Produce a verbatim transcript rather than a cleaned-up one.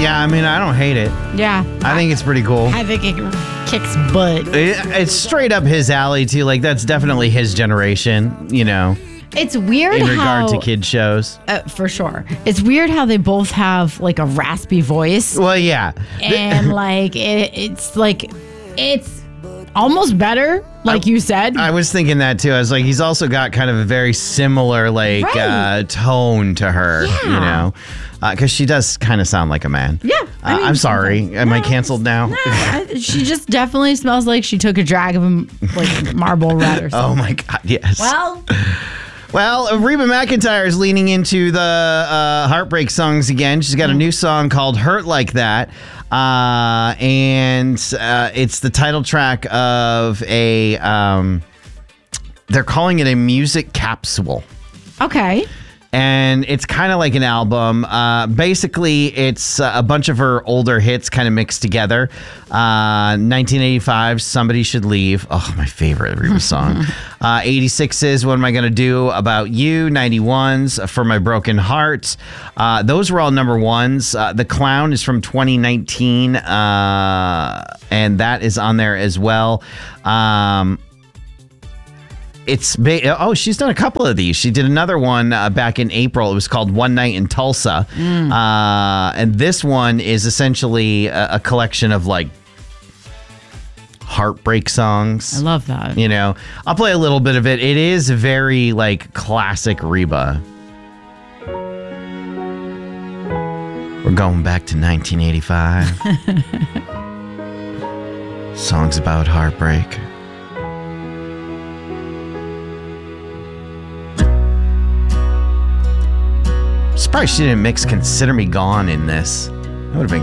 Yeah, I mean, I don't hate it. Yeah. I think it's pretty cool. I think it kicks butt. It, it's straight up his alley, too. Like, that's definitely his generation, you know, It's weird in how, regard to kid shows. uh, for sure. It's weird how they both have like a raspy voice, Well, yeah. and like it, it's like it's almost better, like I- you said. I was thinking that, too. I was like, he's also got kind of a very similar, like, Right. uh, tone to her, you Yeah. know, because she does kind of sound like a man. yeah, I Uh, mean, I'm sorry. sometimes- Am I No, canceled now? no, I- she just definitely smells like she took a drag of a, like Marlboro Red or something. Oh, my God. Yes. Well, Well, Reba McEntire is leaning into the uh, heartbreak songs again. She's got a new song called Hurt Like That. Uh, and uh, it's the title track of a, um, they're calling it a music capsule. okay. And it's kind of like an album. Uh, basically, it's uh, a bunch of her older hits kind of mixed together. Uh, nineteen eighty-five, Somebody Should Leave. Oh, my favorite Reba song. uh, eighty-six is What Am I Gonna Do About You? ninety-one's For My Broken Heart. Uh, those were all number ones. Uh, the Clown is from twenty nineteen, uh, and that is on there as well. Um, It's ba- oh, she's done a couple of these. She did another one uh, back in April. It was called One Night in Tulsa, uh, and this one is essentially a, a collection of like heartbreak songs. I love that. You know, I'll play a little bit of it. It is very like classic Reba. We're going back to nineteen eighty-five. Songs about heartbreak. Surprised she didn't mix Consider Me Gone in this. That would have been